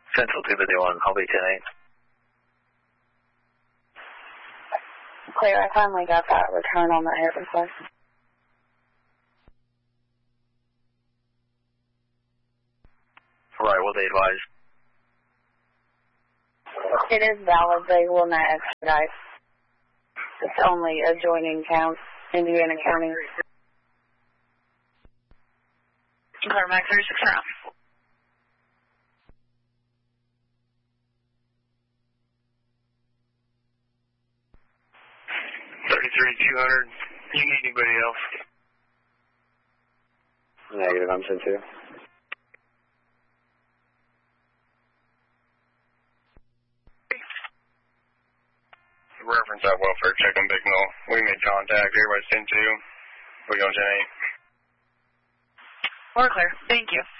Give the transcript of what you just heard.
Central 251, I'll be 10-8. Clear, I finally got that return on the air request. Right, what they advise? It is valid, they will not expedite. It's only adjoining counts, Indiana County. Carmack 36 now. 33-200. You need anybody else? Negative, I'm 10-2. Reference that welfare check on Big Mill. We made contact. Everybody's 10-2. We go 10-8. We're clear. Thank you.